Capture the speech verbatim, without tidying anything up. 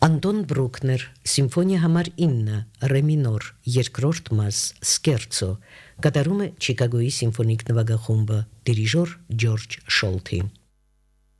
Անտոն Բրուկներ, Սիմֆոնիա համար ինը, ռե մինոր, երկրորդ մաս, սկերցո, կատարում է Չիկագոյի սիմֆոնիկ նվագախումբը, դիրիժոր Ջորջ Շոլթի։